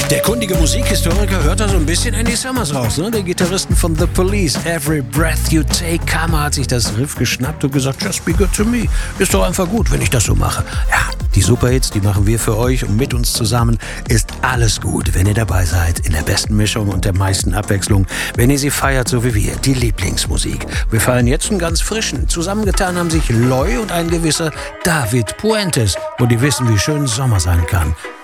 Der kundige Musikhistoriker hört da so ein bisschen Andy Summers raus, ne? Der Gitarristen von The Police. Every breath you take, Karma hat sich das Riff geschnappt und gesagt, just be good to me. Ist doch einfach gut, wenn ich das so mache. Ja, die Superhits, die machen wir für euch und mit uns zusammen ist alles gut, wenn ihr dabei seid, in der besten Mischung und der meisten Abwechslung, wenn ihr sie feiert, so wie wir, die Lieblingsmusik. Wir feiern jetzt einen ganz frischen. Zusammengetan haben sich Loy und ein gewisser David Puentes und die wissen, wie schön Sommer sein kann.